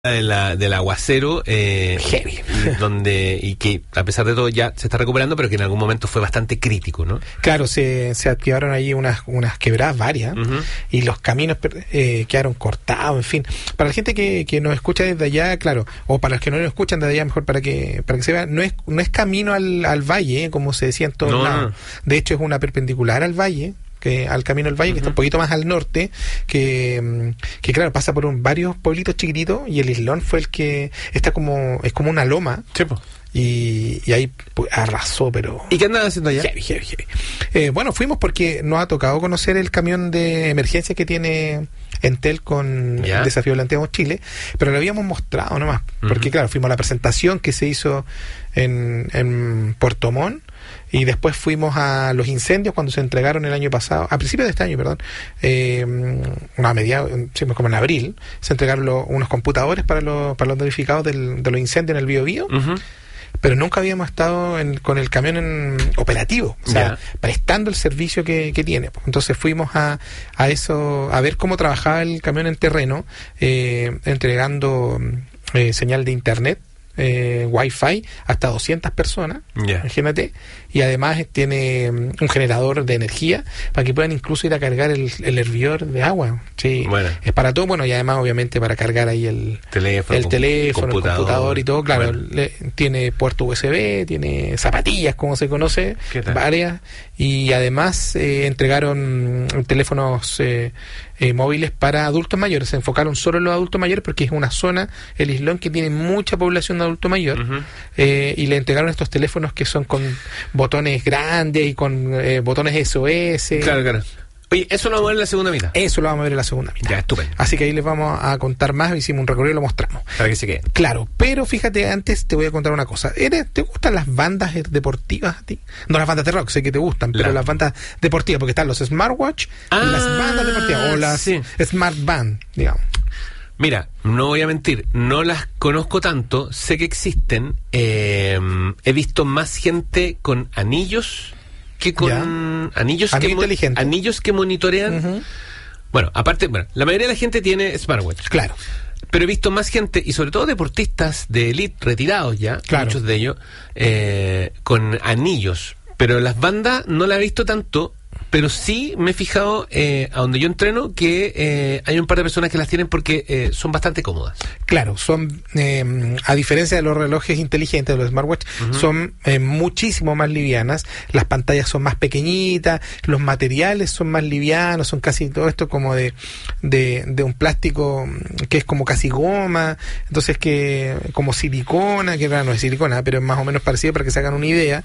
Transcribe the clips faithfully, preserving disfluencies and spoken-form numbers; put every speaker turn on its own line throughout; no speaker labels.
de la, del aguacero, eh,
Heavy.
donde, y que a pesar de todo ya se está recuperando, pero que en algún momento fue bastante crítico, ¿no?
Claro, se, se activaron ahí unas, unas quebradas varias,
Uh-huh.
y los caminos eh, quedaron cortados, en fin. Para la gente que, que nos escucha desde allá, claro, o para los que no nos escuchan desde allá, mejor para que para que se vea, no es no es camino al, al valle, eh, como se decía en todos
No,
lados.
no.
De hecho, es una perpendicular al valle, que al camino del valle, uh-huh. que está un poquito más al norte, que, que claro, pasa por un, varios pueblitos chiquititos, y el Islón fue el que está como, es como una loma.
Sí, pues.
Y, y ahí pues, arrasó, pero...
¿Y qué andaban haciendo allá?
Heavy, heavy, heavy. Eh, bueno, fuimos porque nos ha tocado conocer el camión de emergencia que tiene Entel con
¿Ya?
el Desafío Planteamos Chile, pero lo habíamos mostrado nomás, uh-huh. porque claro, fuimos a la presentación que se hizo en, en Puerto Montt, y después fuimos a los incendios cuando se entregaron el año pasado, a principios de este año, perdón, eh, a mediados, sí, como en abril, se entregaron lo, unos computadores para los, para los damnificados del, de los incendios en el Biobío.
Uh-huh.
Pero nunca habíamos estado en, con el camión en operativo, o sea,
yeah.
prestando el servicio que, que tiene. Entonces fuimos a, a eso, a ver cómo trabajaba el camión en terreno, eh, entregando eh, señal de internet, eh, Wi-Fi, hasta doscientas personas,
yeah.
imagínate, y además tiene un generador de energía para que puedan incluso ir a cargar el, el hervidor de agua. Sí, bueno. Es para todo, bueno, y además obviamente para cargar ahí el
teléfono,
el, teléfono,
computador,
el computador y todo, claro,
bueno.
le, tiene puerto U S B, tiene zapatillas, como se conoce, varias, y además eh, entregaron teléfonos eh, eh, móviles para adultos mayores. Se enfocaron solo en los adultos mayores porque es una zona, el Islón, que tiene mucha población de adulto mayor, uh-huh. eh, y le entregaron estos teléfonos que son con botones grandes y con eh, botones S O S.
Claro, claro. Oye, eso lo vamos a ver en la segunda mitad.
Eso lo vamos a ver en la segunda mitad.
Ya, estupendo.
Así que ahí les vamos a contar más. Hicimos un recorrido y lo mostramos.
Para que se quede.
Claro, pero fíjate, antes te voy a contar una cosa. ¿Eres, ¿Te gustan las bandas deportivas a ti? No las bandas de rock, sé que te gustan, pero la... las bandas deportivas, porque están los smartwatch
ah,
y las bandas deportivas, o las sí. smart band, digamos.
Mira, no voy a mentir, no las conozco tanto, sé que existen. Eh, he visto más gente con anillos que con
¿Ya?
anillos
Anillo
que
inteligente.
anillos que monitorean.
Uh-huh.
Bueno, aparte, bueno, la mayoría de la gente tiene smartwatch.
Claro.
Pero he visto más gente, y sobre todo deportistas de elite retirados ya,
claro.
muchos de ellos, eh, con anillos. Pero las bandas no las he visto tanto, pero sí me he fijado, eh, a donde yo entreno, que eh, hay un par de personas que las tienen porque eh, son bastante cómodas.
Claro, son, eh, a diferencia de los relojes inteligentes, de los smartwatch, uh-huh. son eh, muchísimo más livianas, las pantallas son más pequeñitas, los materiales son más livianos, son casi todo esto como de, de, de un plástico que es como casi goma, entonces que como silicona, que no es silicona, pero es más o menos parecido para que se hagan una idea.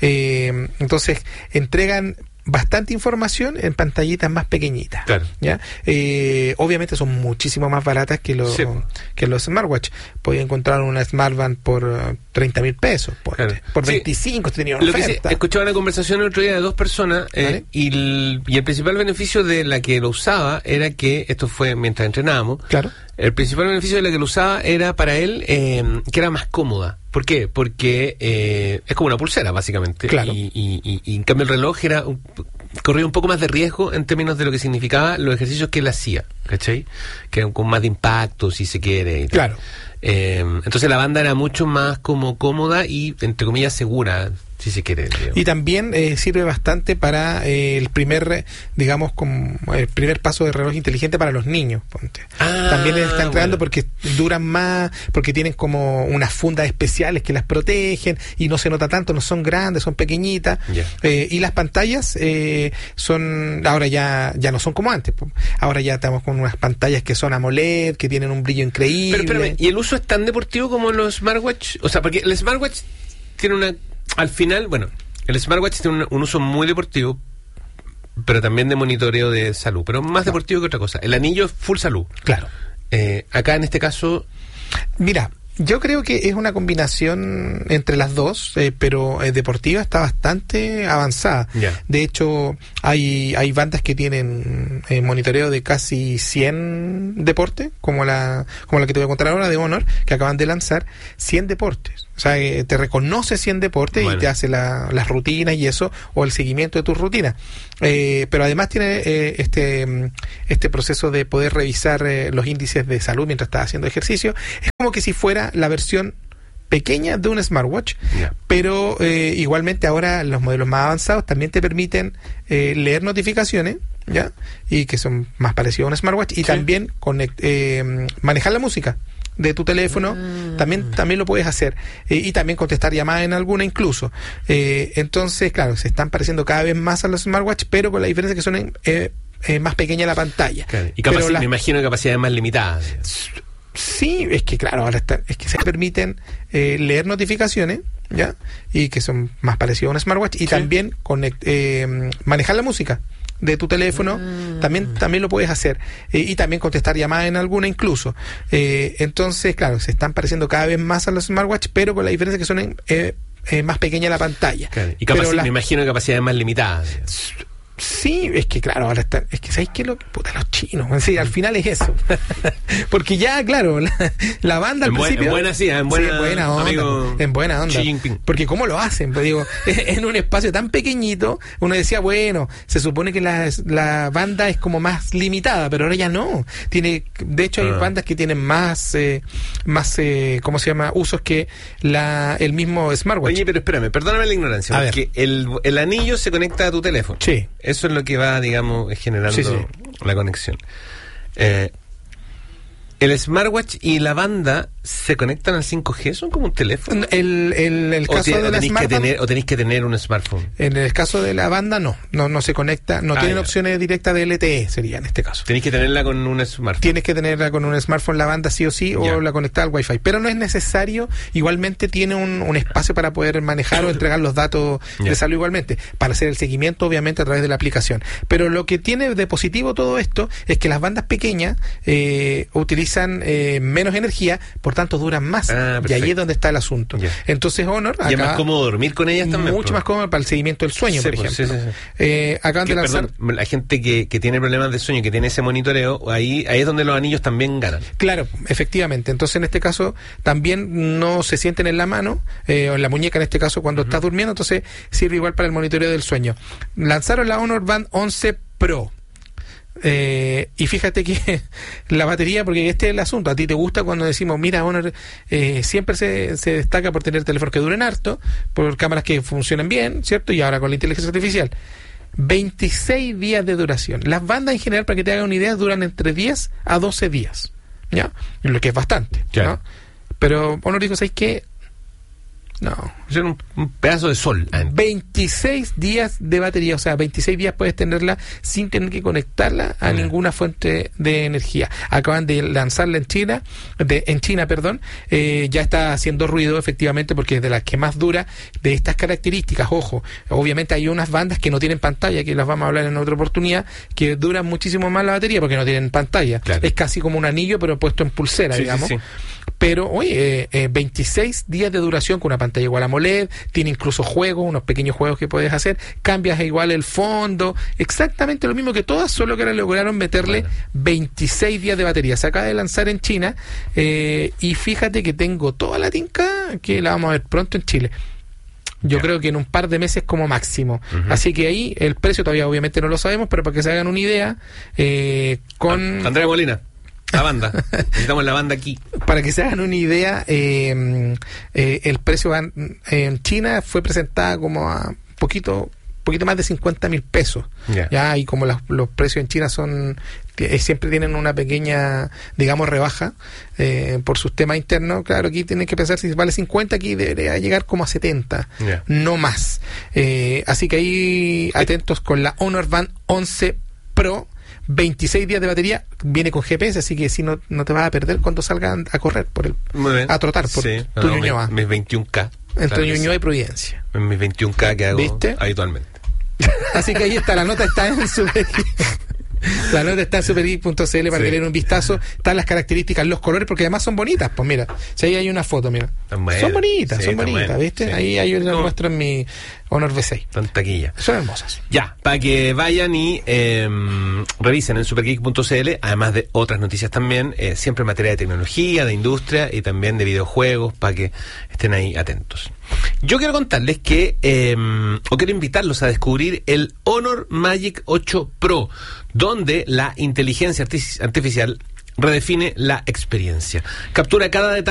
Eh, entonces entregan bastante información en pantallitas más pequeñitas.
Claro.
¿Ya? Eh, obviamente son muchísimo más baratas que los sí. que los smartwatch. Podía encontrar una smartband por uh, treinta mil pesos, por, claro. por sí. veinticinco tenía una
Lo
oferta.
Que sí, escuchaba una conversación el otro día de dos personas, eh, ¿vale? y, el, y el principal beneficio de la que lo usaba era que, esto fue mientras entrenábamos,
claro.
el principal beneficio de la que lo usaba era para él eh, que era más cómoda. ¿Por qué? Porque eh, es como una pulsera, básicamente.
Claro.
Y, y, y, y en cambio el reloj era un, corría un poco más de riesgo en términos de lo que significaba los ejercicios que él hacía, ¿cachai? Que eran con más de impacto, si se quiere. Y tal.
Claro.
Eh, entonces la banda era mucho más como cómoda y, entre comillas, segura, si se quiere. Digamos.
Y también eh, sirve bastante para eh, el primer, digamos, como el primer paso de reloj inteligente para los niños. Ponte.
Ah,
también les está entrando
bueno.
porque duran más, porque tienen como unas fundas especiales que las protegen y no se nota tanto, no son grandes, son pequeñitas.
Yeah.
Eh, y las pantallas eh, son, ahora ya ya no son como antes. Ahora ya estamos con unas pantallas que son AMOLED, que tienen un brillo increíble.
Pero espérame, ¿y el uso es tan deportivo como los smartwatch? O sea, porque el smartwatch tiene una... Al final, bueno, el smartwatch tiene un, un uso muy deportivo, pero también de monitoreo de salud, pero más deportivo que otra cosa. El anillo es full salud.
Claro.
Eh, acá en este caso...
Mira, yo creo que es una combinación entre las dos, eh, pero eh, deportiva está bastante avanzada.
Yeah.
De hecho, hay hay bandas que tienen eh, monitoreo de casi cien deportes, como la como la que te voy a contar ahora, de Honor, que acaban de lanzar, cien deportes. O sea, eh, te reconoce si en deporte bueno. y te hace la, las rutinas y eso, o el seguimiento de tus rutinas. Eh, pero además tiene eh, este este proceso de poder revisar eh, los índices de salud mientras estás haciendo ejercicio. Es como que si fuera la versión pequeña de un smartwatch, yeah. pero eh, igualmente ahora los modelos más avanzados también te permiten eh, leer notificaciones, ¿ya? Y que son más parecidos a un smartwatch, y sí. también conect, eh, manejar la música de tu teléfono, mm. también también lo puedes hacer, eh, y también contestar llamadas en alguna incluso. Eh, entonces, claro, se están pareciendo cada vez más a los smartwatch, pero con la diferencia que son en, eh, eh, más pequeña la pantalla.
Claro. Y capaci- la, me imagino capacidades más limitadas.
Sí, es que claro, ahora están, es que se permiten eh, leer notificaciones, ¿ya? Y que son más parecidos a un smartwatch, y sí. también conect, eh, manejar la música de tu teléfono, mm. también también lo puedes hacer, eh, y también contestar llamadas en alguna incluso. Eh, entonces, claro, se están pareciendo cada vez más a los smartwatch, pero con la diferencia que son en, eh, eh, más pequeña la pantalla.
Claro. Y capaci- la, me imagino capacidades más limitadas.
Sí, es que claro, ahora están, es que ¿sabéis qué? Lo, puta, los chinos, sí, al final es eso. Porque ya, claro, la, la banda al
en
principio...
En buena, sí, en buena,
sí, en buena onda.
Amigo,
en buena onda. Porque ¿cómo lo hacen? Pues digo, en un espacio tan pequeñito, uno decía, bueno, se supone que la, la banda es como más limitada, pero ahora ya no. Tiene, de hecho, hay ah. bandas que tienen más, eh, más eh, ¿cómo se llama? Usos que la el mismo smartwatch.
Oye, pero espérame, perdóname la ignorancia,
a
porque el, el anillo se conecta a tu teléfono.
Sí.
Eso es lo que va, digamos, generando sí, sí. la conexión. Eh, ¿El smartwatch y la banda se conectan al cinco G? ¿Son como un teléfono?
El, el, el caso
te,
de la
tenéis
smartphone,
que tener, ¿O tenéis que tener un smartphone?
En el caso de la banda, no. No, no se conecta. No ah, tienen ya. opciones directas de L T E, sería en este caso.
Tenéis que tenerla con un smartphone.
Tienes que tenerla con un smartphone, la banda sí o sí, ya. o la conectada al Wi-Fi. Pero no es necesario. Igualmente tiene un, un espacio para poder manejar o entregar los datos ya. de salud igualmente. Para hacer el seguimiento, obviamente, a través de la aplicación. Pero lo que tiene de positivo todo esto es que las bandas pequeñas eh, utilizan eh, menos energía, por tanto duran más. Ah, y ahí es donde está el asunto. Yeah. Entonces Honor acá,
y es más cómodo dormir con ellas también.
Mucho pues. más cómodo para el seguimiento del sueño, sí, por ejemplo. Pues, sí, sí, sí. Eh, acaban que, de lanzar.
Perdón, la gente que, que tiene problemas de sueño, que tiene ese monitoreo, ahí, ahí es donde los anillos también ganan.
Claro, efectivamente. Entonces en este caso también no se sienten en la mano, eh, o en la muñeca en este caso cuando uh-huh. estás durmiendo, entonces sirve igual para el monitoreo del sueño. Lanzaron la Honor Band once Pro. Eh, y fíjate que la batería, porque este es el asunto, a ti te gusta cuando decimos, mira, Honor eh, siempre se, se destaca por tener teléfonos que duren harto, por cámaras que funcionan bien, ¿cierto? Y ahora con la inteligencia artificial, veintiséis días de duración. Las bandas en general, para que te hagan una idea, duran entre diez a doce días, ¿ya? Lo que es bastante, ¿no? Yeah. Pero Honor dijo, ¿sabes qué? No.
Es un, un pedazo de sol.
veintiséis días de batería, o sea, veintiséis días puedes tenerla sin tener que conectarla a yeah. ninguna fuente de energía. Acaban de lanzarla en China, de, en China, perdón, eh, ya está haciendo ruido efectivamente porque es de las que más dura de estas características. Ojo, obviamente hay unas bandas que no tienen pantalla, que las vamos a hablar en otra oportunidad, que duran muchísimo más la batería porque no tienen pantalla. Claro. Es casi como un anillo pero puesto en pulsera, sí, digamos. Sí, sí. Pero, oye, eh, eh, veintiséis días de duración con una pantalla igual a AMOLED, tiene incluso juegos, unos pequeños juegos que puedes hacer, cambias igual el fondo, exactamente lo mismo que todas, solo que ahora lograron meterle bueno. veintiséis días de batería. Se acaba de lanzar en China, eh, y fíjate que tengo toda la tinca que la vamos a ver pronto en Chile. Yo yeah. creo que en un par de meses como máximo. Uh-huh. Así que ahí el precio todavía obviamente no lo sabemos, pero para que se hagan una idea, eh, con...
Andrea Molina. La banda. Necesitamos la banda aquí.
Para que se hagan una idea, eh, eh, el precio van, eh, en China fue presentada como a poquito poquito más de cincuenta mil pesos. Yeah. Ya, y como los, los precios en China son eh, siempre tienen una pequeña, digamos, rebaja eh, por sus temas internos, claro, aquí tienen que pensar si vale cincuenta, aquí debería llegar como a setenta, yeah. no más. Eh, así que ahí atentos con la Honor Band once Pro. veintiséis días de batería, viene con G P S, así que si no, no te vas a perder cuando salgan a correr por el, a trotar por
sí,
tu
no,
Ñuñoa.
Mis veintiún K.
Entre Ñuñoa y Providencia.
Mis veintiún K que hago
¿viste?
habitualmente.
Así que ahí está, la nota está en su La nota está en supergeek punto c l para
Sí.
que le den un vistazo. Están las características, los colores, porque además son bonitas. Pues mira, si ahí hay una foto, mira.
Están buenas.
Son bonitas,
Sí,
son
están
bonitas,
buenas.
¿viste?
Sí.
Ahí hay una
No.
muestra en mi Honor V seis.
Tan taquilla.
Son hermosas.
Ya, para que vayan y eh, revisen en supergeek punto c l, además de otras noticias también, eh, siempre en materia de tecnología, de industria y también de videojuegos, para que estén ahí atentos. Yo quiero contarles que, eh, o quiero invitarlos a descubrir el Honor Magic ocho Pro, donde la inteligencia artifici- artificial redefine la experiencia. Captura cada detalle